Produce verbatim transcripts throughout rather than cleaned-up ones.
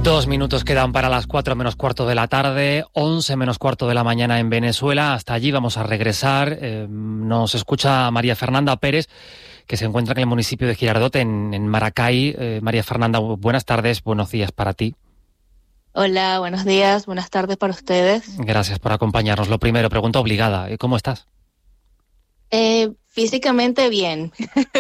Dos minutos quedan para las cuatro menos cuarto de la tarde, once menos cuarto de la mañana en Venezuela. Hasta allí vamos a regresar. Eh, nos escucha María Fernanda Pérez, que se encuentra en el municipio de Girardot, en, en Maracay. Eh, María Fernanda, buenas tardes, buenos días para ti. Hola, buenos días, buenas tardes para ustedes. Gracias por acompañarnos. Lo primero, pregunta obligada, ¿cómo estás? Eh, físicamente bien,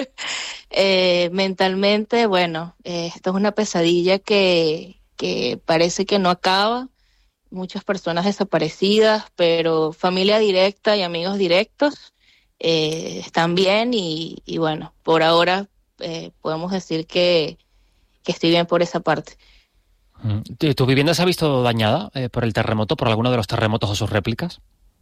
eh, mentalmente, bueno, eh, esto es una pesadilla que, que parece que no acaba, muchas personas desaparecidas, pero familia directa y amigos directos eh, están bien y, y bueno, por ahora eh, podemos decir que, que estoy bien por esa parte. ¿Tu vivienda se ha visto dañada eh, por el terremoto, por alguno de los terremotos o sus réplicas?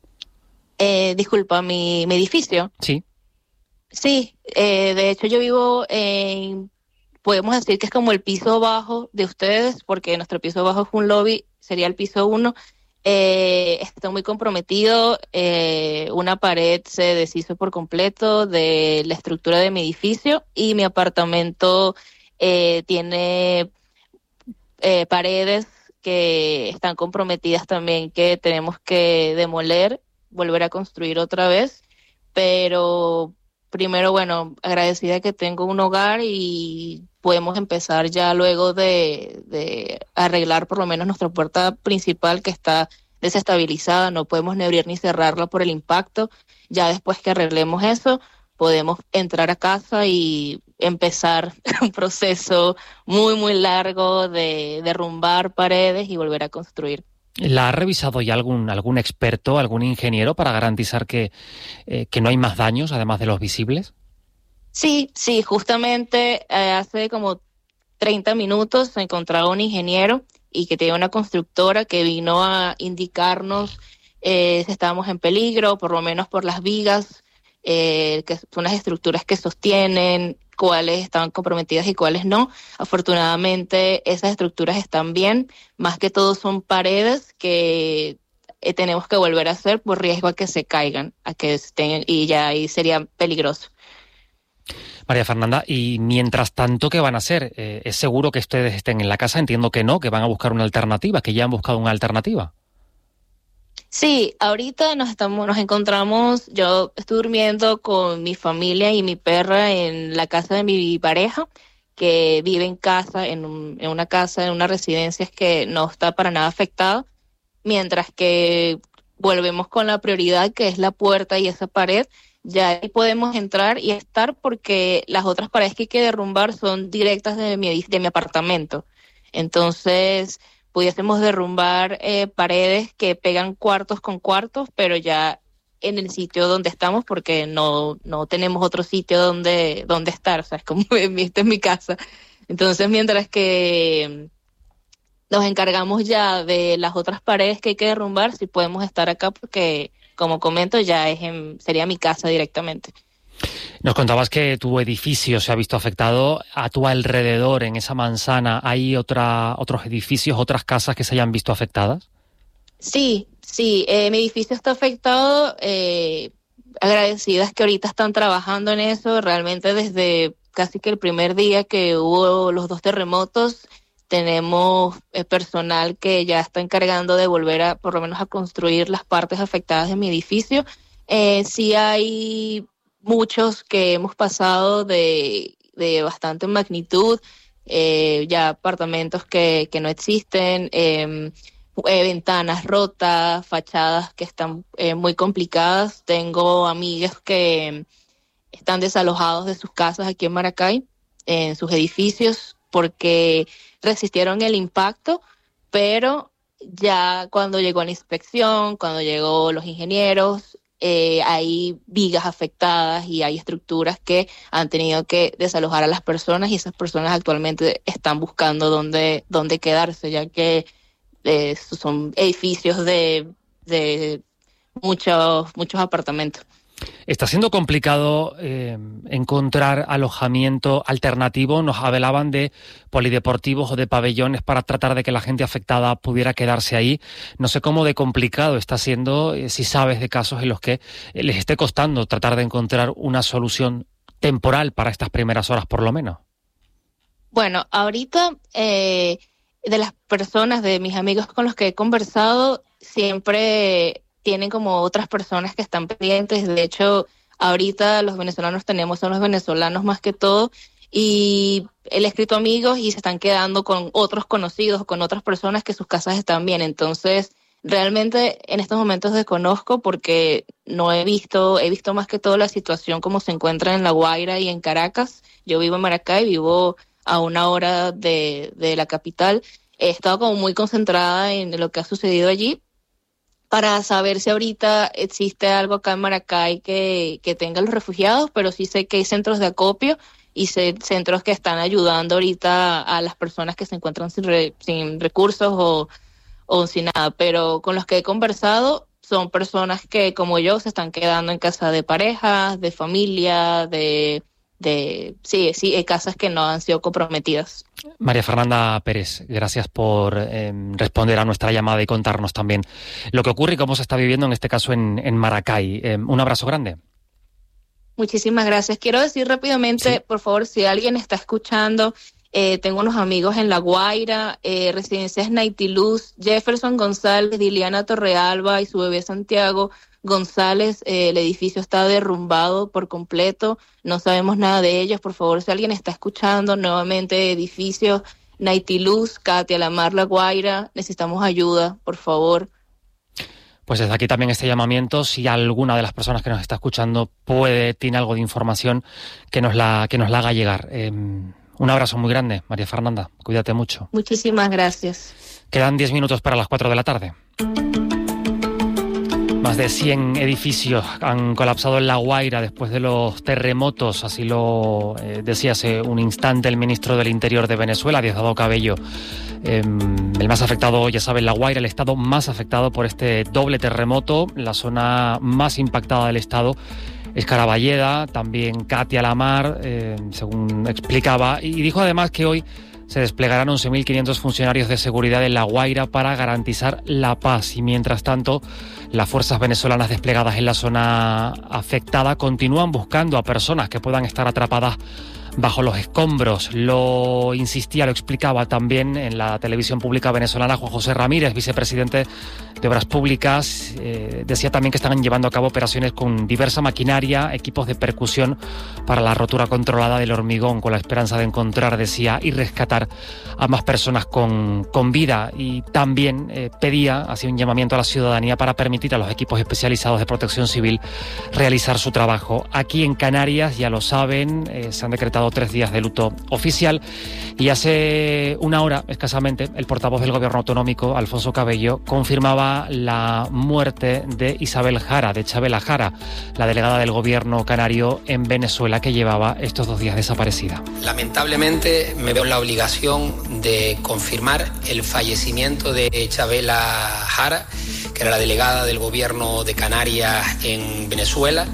Eh, disculpa, ¿mi, mi edificio? Sí. Sí, eh, de hecho yo vivo en, podemos decir que es como el piso bajo de ustedes, porque nuestro piso bajo es un lobby, sería el piso uno. Eh, está muy comprometido, eh, una pared se deshizo por completo de la estructura de mi edificio y mi apartamento eh, tiene eh, paredes que están comprometidas también, que tenemos que demoler, volver a construir otra vez, pero primero, bueno, agradecida que tengo un hogar y podemos empezar ya luego de, de arreglar por lo menos nuestra puerta principal que está desestabilizada, no podemos ni abrir ni cerrarla por el impacto. Ya después que arreglemos eso, podemos entrar a casa y empezar un proceso muy, muy largo de derrumbar paredes y volver a construir. ¿La ha revisado ya algún, algún experto, algún ingeniero para garantizar que, eh, que no hay más daños, además de los visibles? Sí, sí, justamente eh, hace como treinta minutos se encontraba un ingeniero y que tenía una constructora que vino a indicarnos eh, si estábamos en peligro, por lo menos por las vigas, eh, que son las estructuras que sostienen, cuáles estaban comprometidas y cuáles no. Afortunadamente esas estructuras están bien, más que todo son paredes que eh, tenemos que volver a hacer por riesgo a que se caigan, a que estén, y ya ahí sería peligroso. María Fernanda, y mientras tanto, ¿qué van a hacer? Eh, ¿Es seguro que ustedes estén en la casa? Entiendo que no, que van a buscar una alternativa, que ya han buscado una alternativa. Sí, ahorita nos estamos, nos encontramos, yo estoy durmiendo con mi familia y mi perra en la casa de mi pareja, que vive en casa, en, un, en una casa, en una residencia que no está para nada afectada, mientras que volvemos con la prioridad que es la puerta y esa pared. Ya ahí podemos entrar y estar porque las otras paredes que hay que derrumbar son directas de mi, de mi apartamento. Entonces, pudiésemos derrumbar eh, paredes que pegan cuartos con cuartos, pero ya en el sitio donde estamos porque no, no tenemos otro sitio donde, donde estar. O sea, es como, esta es mi casa. Entonces, mientras que nos encargamos ya de las otras paredes que hay que derrumbar, sí podemos estar acá porque, como comento, ya es en, sería mi casa directamente. Nos contabas que tu edificio se ha visto afectado. A tu alrededor, en esa manzana, ¿hay otra, otros edificios, otras casas que se hayan visto afectadas? Sí, sí, eh, mi edificio está afectado. Eh, agradecidas que ahorita están trabajando en eso. Realmente desde casi que el primer día que hubo los dos terremotos, tenemos eh, personal que ya está encargando de volver a, por lo menos, a construir las partes afectadas de mi edificio. Eh, sí hay muchos que hemos pasado de, de bastante magnitud, eh, ya apartamentos que, que no existen, eh, eh, ventanas rotas, fachadas que están eh, muy complicadas. Tengo amigas que están desalojados de sus casas aquí en Maracay, en sus edificios, porque resistieron el impacto, pero ya cuando llegó la inspección, cuando llegó los ingenieros, eh, hay vigas afectadas y hay estructuras que han tenido que desalojar a las personas y esas personas actualmente están buscando dónde, dónde quedarse, ya que eh, son edificios de, de muchos, muchos apartamentos. Está siendo complicado eh, encontrar alojamiento alternativo. Nos hablaban de polideportivos o de pabellones para tratar de que la gente afectada pudiera quedarse ahí. No sé cómo de complicado está siendo, eh, si sabes de casos en los que les esté costando tratar de encontrar una solución temporal para estas primeras horas por lo menos. Bueno, ahorita eh, de las personas, de mis amigos con los que he conversado, siempre tienen como otras personas que están pendientes. De hecho, ahorita los venezolanos tenemos, son los venezolanos más que todo, y él ha escrito amigos y se están quedando con otros conocidos, con otras personas que sus casas están bien. Entonces, realmente en estos momentos desconozco porque no he visto, he visto más que todo la situación como se encuentra en La Guaira y en Caracas. Yo vivo en Maracay, vivo a una hora de, de la capital. He estado como muy concentrada en lo que ha sucedido allí para saber si ahorita existe algo acá en Maracay que, que tenga los refugiados, pero sí sé que hay centros de acopio y sé, centros que están ayudando ahorita a las personas que se encuentran sin, re, sin recursos o, o sin nada. Pero con los que he conversado son personas que, como yo, se están quedando en casa de parejas, de familia, de... de sí, sí, hay casas que no han sido comprometidas. María Fernanda Pérez, gracias por eh, responder a nuestra llamada y contarnos también lo que ocurre y cómo se está viviendo en este caso en, en Maracay. Eh, un abrazo grande. Muchísimas gracias. Quiero decir rápidamente, sí. Por favor, si alguien está escuchando, eh, tengo unos amigos en La Guaira, eh, Residencias Naitiluz, Jefferson González, Diliana Torrealba y su bebé Santiago González. Eh, el edificio está derrumbado por completo, no sabemos nada de ellos. Por favor, si alguien está escuchando, nuevamente edificio Naitiluz, Katia, La Mar, La Guaira, necesitamos ayuda, por favor. Pues desde aquí también este llamamiento, si alguna de las personas que nos está escuchando puede, tiene algo de información, que nos la, que nos la haga llegar. Eh, un abrazo muy grande, María Fernanda, cuídate mucho. Muchísimas gracias. Quedan diez minutos para las cuatro de la tarde. Más de cien edificios han colapsado en La Guaira después de los terremotos, así lo eh, decía hace un instante el ministro del Interior de Venezuela, Diosdado Cabello. Eh, el más afectado, ya saben, La Guaira, el estado más afectado por este doble terremoto. La zona más impactada del estado es Caraballeda, también Katia La Mar, eh, según explicaba, y dijo además que hoy se desplegarán once mil quinientos funcionarios de seguridad en La Guaira para garantizar la paz. Y mientras tanto, las fuerzas venezolanas desplegadas en la zona afectada continúan buscando a personas que puedan estar atrapadas bajo los escombros. Lo insistía, lo explicaba también en la televisión pública venezolana Juan José Ramírez, vicepresidente de Obras Públicas. Eh, decía también que están llevando a cabo operaciones con diversa maquinaria, equipos de percusión para la rotura controlada del hormigón, con la esperanza de encontrar, decía, y rescatar a más personas con, con vida. Y también eh, pedía, hacía un llamamiento a la ciudadanía para permitir a los equipos especializados de protección civil realizar su trabajo. Aquí en Canarias, ya lo saben, eh, se han decretado tres días de luto oficial, y hace una hora escasamente el portavoz del gobierno autonómico, Alfonso Cabello, confirmaba la muerte de Isabel Jara, de Chabela Jara, la delegada del gobierno canario en Venezuela, que llevaba estos dos días desaparecida. Lamentablemente me veo en la obligación de confirmar el fallecimiento de Chabela Jara, que era la delegada del gobierno de Canarias en Venezuela.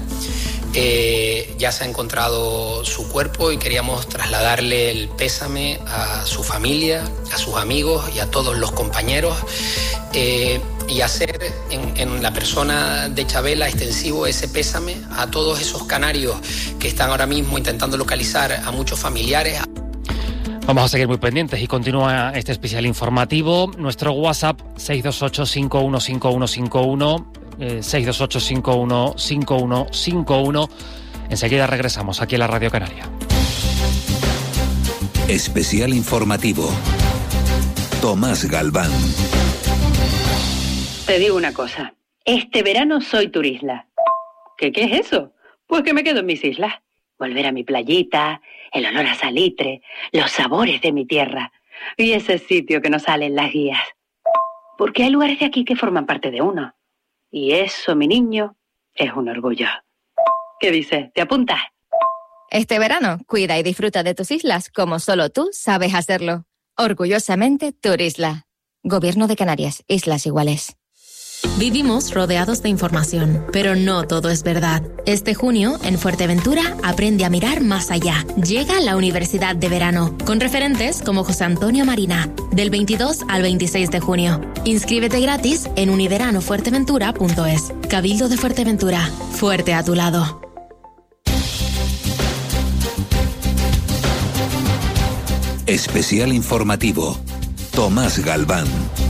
Eh, ya se ha encontrado su cuerpo y queríamos trasladarle el pésame a su familia, a sus amigos y a todos los compañeros, eh, y hacer en, en la persona de Chabela extensivo ese pésame a todos esos canarios que están ahora mismo intentando localizar a muchos familiares. Vamos a seguir muy pendientes y continúa este especial informativo. Nuestro WhatsApp seis dos ocho, cinco uno cinco uno cinco uno, eh, seis dos ocho, cinco uno cinco uno cinco uno. Enseguida regresamos aquí en la Radio Canaria. Especial informativo. Tomás Galván. Te digo una cosa. Este verano soy turisla. ¿Qué, qué es eso? Pues que me quedo en mis islas. Volver a mi playita, el olor a salitre, los sabores de mi tierra y ese sitio que nos sale en las guías. Porque hay lugares de aquí que forman parte de uno. Y eso, mi niño, es un orgullo. ¿Qué dices? ¿Te apuntas? Este verano, cuida y disfruta de tus islas como solo tú sabes hacerlo. Orgullosamente, Turisla. Gobierno de Canarias, Islas Iguales. Vivimos rodeados de información, pero no todo es verdad. Este junio, en Fuerteventura, aprende a mirar más allá. Llega la Universidad de Verano, con referentes como José Antonio Marina, del veintidós al veintiséis de junio. Inscríbete gratis en univerano fuerteventura punto es. Cabildo de Fuerteventura, fuerte a tu lado. Especial informativo. Tomás Galván.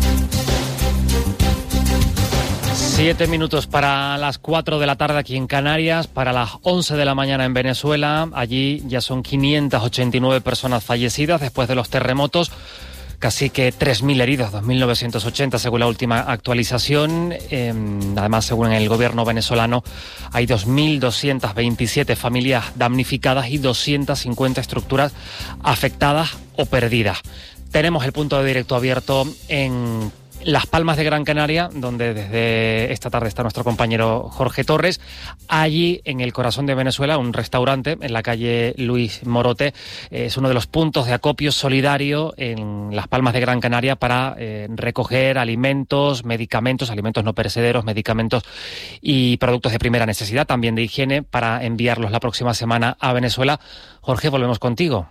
Siete minutos para las cuatro de la tarde aquí en Canarias, para las once de la mañana en Venezuela. Allí ya son quinientas ochenta y nueve personas fallecidas después de los terremotos. Casi que tres mil heridos, dos mil novecientos ochenta según la última actualización. Eh, además, según el gobierno venezolano, hay dos mil doscientas veintisiete familias damnificadas y doscientas cincuenta estructuras afectadas o perdidas. Tenemos el punto de directo abierto en Las Palmas de Gran Canaria, donde desde esta tarde está nuestro compañero Jorge Torres. Allí, en el corazón de Venezuela, un restaurante en la calle Luis Morote, es uno de los puntos de acopio solidario en Las Palmas de Gran Canaria para eh, recoger alimentos, medicamentos, alimentos no perecederos, medicamentos y productos de primera necesidad, también de higiene, para enviarlos la próxima semana a Venezuela. Jorge, volvemos contigo.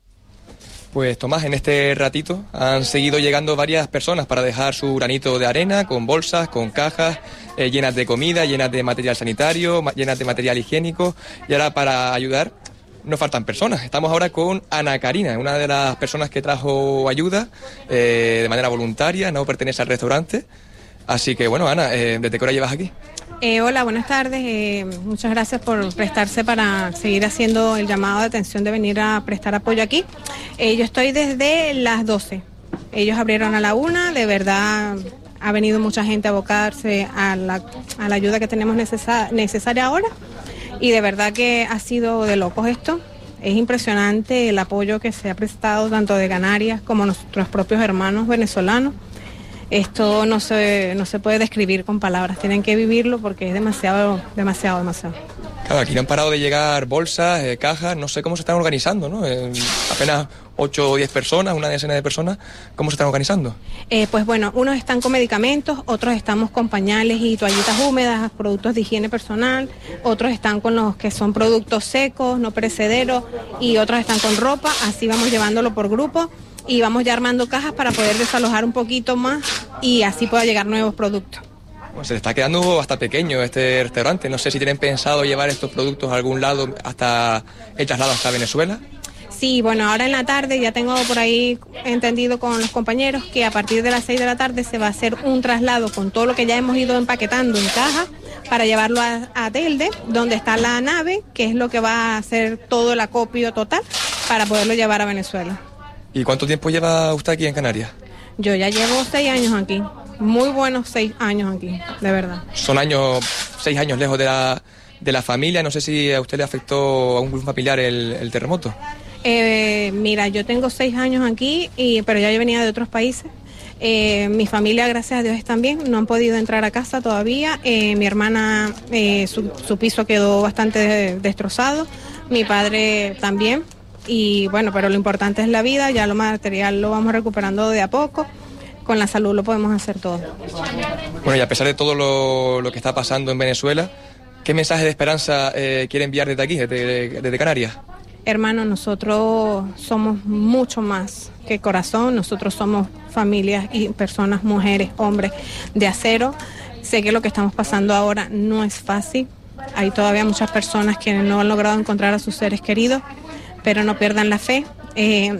Pues Tomás, en este ratito han seguido llegando varias personas para dejar su granito de arena con bolsas, con cajas eh, llenas de comida, llenas de material sanitario, llenas de material higiénico, y ahora para ayudar nos faltan personas. Estamos ahora con Ana Karina, una de las personas que trajo ayuda eh, de manera voluntaria, no pertenece al restaurante. Así que bueno, Ana, eh, ¿desde qué hora llevas aquí? Eh, hola, buenas tardes. Eh, muchas gracias por prestarse para seguir haciendo el llamado de atención de venir a prestar apoyo aquí. Eh, yo estoy desde las doce. Ellos abrieron a la una. De verdad ha venido mucha gente a abocarse a la, a la ayuda que tenemos necesa- necesaria ahora. Y de verdad que ha sido de locos esto. Es impresionante el apoyo que se ha prestado tanto de Canarias como nuestros propios hermanos venezolanos. Esto no se, no se puede describir con palabras, tienen que vivirlo porque es demasiado, demasiado, demasiado. Claro, aquí no han parado de llegar bolsas, eh, cajas, no sé cómo se están organizando, ¿no? Eh, apenas ocho o diez personas, una decena de personas, ¿cómo se están organizando? Eh, pues bueno, unos están con medicamentos, otros estamos con pañales y toallitas húmedas, productos de higiene personal, otros están con los que son productos secos, no perecederos, y otros están con ropa, así vamos llevándolo por grupo. Y vamos ya armando cajas para poder desalojar un poquito más y así pueda llegar nuevos productos. Bueno, se le está quedando hasta pequeño este restaurante. No sé si tienen pensado llevar estos productos a algún lado hasta el traslado hasta Venezuela. Sí, bueno, ahora en la tarde ya tengo por ahí entendido con los compañeros que a partir de las seis de la tarde se va a hacer un traslado con todo lo que ya hemos ido empaquetando en caja para llevarlo a, a Telde, donde está la nave, que es lo que va a hacer todo el acopio total para poderlo llevar a Venezuela. ¿Y cuánto tiempo lleva usted aquí en Canarias? Yo ya llevo seis años aquí, muy buenos seis años aquí, de verdad. Son años, seis años lejos de la, de la familia, no sé si a usted le afectó a un familiar el, el terremoto. Eh, mira, yo tengo seis años aquí, y, pero ya yo venía de otros países. Eh, mi familia, gracias a Dios, están bien, no han podido entrar a casa todavía. Eh, mi hermana, eh, su, su piso quedó bastante destrozado, mi padre también. Y bueno, pero lo importante es la vida, ya lo material lo vamos recuperando de a poco, con la salud lo podemos hacer todo. Bueno, y a pesar de todo lo, lo que está pasando en Venezuela, ¿qué mensaje de esperanza eh, quiere enviar desde aquí, desde, desde Canarias? Hermano, nosotros somos mucho más que corazón, nosotros somos familias y personas, mujeres, hombres de acero. Sé que lo que estamos pasando ahora no es fácil, hay todavía muchas personas que no han logrado encontrar a sus seres queridos, pero no pierdan la fe. Eh,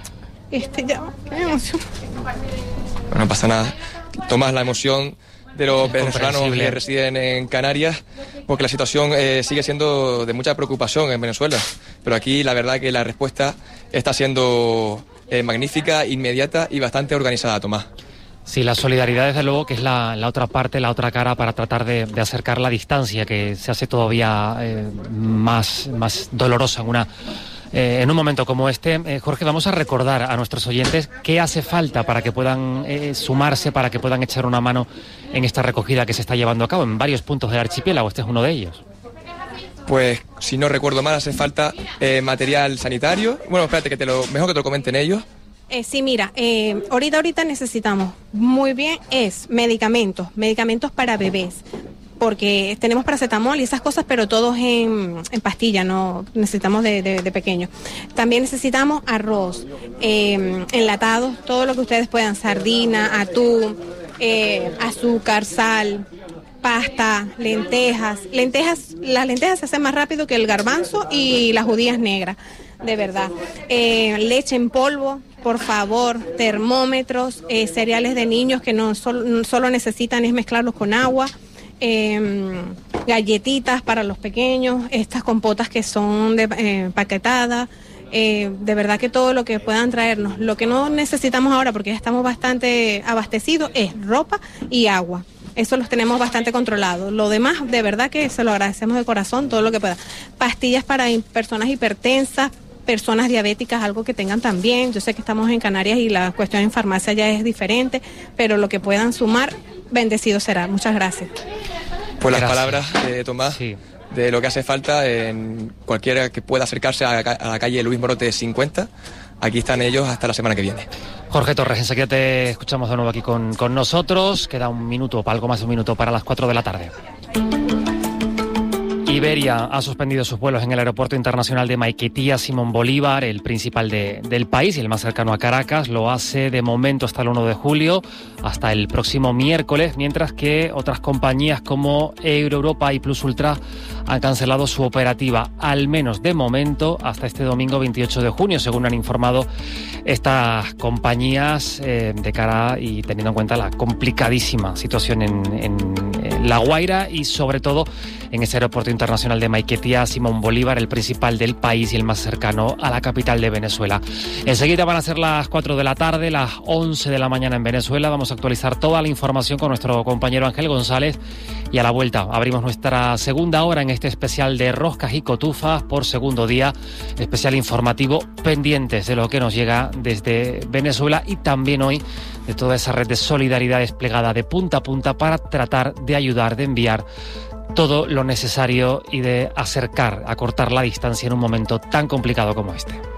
este ya, qué emoción. Bueno, no pasa nada. Tomás, la emoción de los venezolanos que residen en Canarias, porque la situación eh, sigue siendo de mucha preocupación en Venezuela. Pero aquí la verdad que la respuesta está siendo eh, magnífica, inmediata y bastante organizada, Tomás. Sí, la solidaridad desde luego que es la, la otra parte, la otra cara para tratar de, de acercar la distancia que se hace todavía eh, más, más dolorosa en una... Eh, en un momento como este. eh, Jorge, vamos a recordar a nuestros oyentes qué hace falta para que puedan eh, sumarse, para que puedan echar una mano en esta recogida que se está llevando a cabo en varios puntos del archipiélago. Este es uno de ellos. Pues, si no recuerdo mal, hace falta eh, material sanitario. Bueno, espérate, que te lo, mejor que te lo comenten ellos. Eh, sí, mira, eh, ahorita, ahorita necesitamos muy bien es medicamentos, medicamentos para bebés. Porque tenemos paracetamol y esas cosas, pero todos en, en pastilla, no necesitamos de, de, de pequeño. También necesitamos arroz, eh, enlatados, todo lo que ustedes puedan, sardina, atún, eh, azúcar, sal, pasta, lentejas. Lentejas, las lentejas se hacen más rápido que el garbanzo y las judías negras, de verdad. Eh, leche en polvo, por favor, termómetros, eh, cereales de niños que no solo, no solo necesitan es mezclarlos con agua, eh, galletitas para los pequeños, estas compotas que son de, eh, paquetadas. Eh, de verdad que todo lo que puedan traernos. Lo que no necesitamos ahora, porque ya estamos bastante abastecidos, es ropa y agua. Eso los tenemos bastante controlados. Lo demás, de verdad que se lo agradecemos de corazón, todo lo que pueda. Pastillas para personas hipertensas, personas diabéticas, algo que tengan también. Yo sé que estamos en Canarias y la cuestión en farmacia ya es diferente, pero lo que puedan sumar, bendecido será. Muchas gracias. Pues las Gracias. palabras de Tomás, sí, de lo que hace falta en cualquiera que pueda acercarse a, a la calle Luis Morote cincuenta. Aquí están ellos hasta la semana que viene. Jorge Torres, enseguida te escuchamos de nuevo aquí con, con nosotros. Queda un minuto, algo más de un minuto para las cuatro de la tarde. Iberia ha suspendido sus vuelos en el aeropuerto internacional de Maiquetía Simón Bolívar, el principal de, del país y el más cercano a Caracas. Lo hace de momento hasta el uno de julio, hasta el próximo miércoles, mientras que otras compañías como Euroeuropa y Plus Ultra han cancelado su operativa, al menos de momento, hasta este domingo veintiocho de junio, según han informado estas compañías eh, de cara y teniendo en cuenta la complicadísima situación en, en, en La Guaira y sobre todo en ese aeropuerto internacional de Maiquetía Simón Bolívar, el principal del país y el más cercano a la capital de Venezuela. Enseguida van a ser las cuatro de la tarde, las once de la mañana en Venezuela. Vamos a actualizar toda la información con nuestro compañero Ángel González y a la vuelta abrimos nuestra segunda hora en este especial de roscas y cotufas por segundo día, especial informativo pendientes de lo que nos llega desde Venezuela y también hoy de toda esa red de solidaridad desplegada de punta a punta para tratar de ayudar, de enviar todo lo necesario y de acercar, acortar la distancia en un momento tan complicado como este.